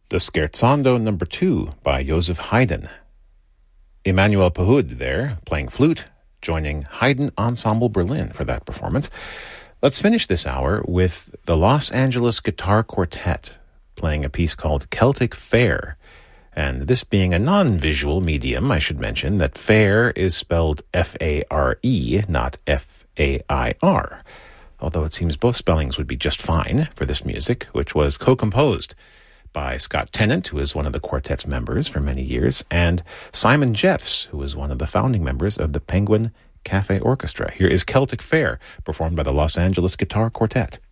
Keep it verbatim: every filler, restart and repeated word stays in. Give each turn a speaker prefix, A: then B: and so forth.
A: The Scherzando number two by Joseph Haydn. Emmanuel Pahud there, playing flute, joining Haydn Ensemble Berlin for that performance. Let's finish this hour with the Los Angeles Guitar Quartet, playing a piece called Celtic Fair. And this being a non-visual medium, I should mention that fair is spelled F A R E, not F A I R. Although it seems both spellings would be just fine for this music, which was co-composed by Scott Tennant, who is one of the quartet's members for many years, and Simon Jeffs, who is one of the founding members of the Penguin Cafe Orchestra. Here is Celtic Fair, performed by the Los Angeles Guitar Quartet.